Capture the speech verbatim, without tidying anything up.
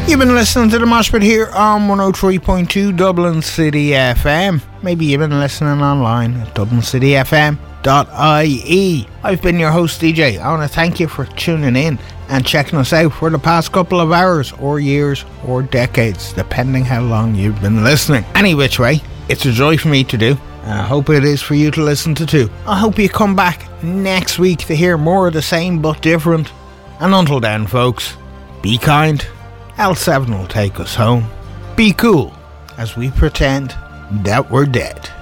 You've been listening to the Mosh Pit here on one oh three point two Dublin City F M. Maybe you've been listening online at dublin city f m dot i e. I've been your host D J. I want to thank you for tuning in and checking us out for the past couple of hours or years or decades, depending how long you've been listening. Any which way, it's a joy for me to do, and I hope it is for you to listen to too. I hope you come back next week to hear more of the same but different. And until then, folks, be kind. L seven will take us home. Be cool as we pretend that we're dead.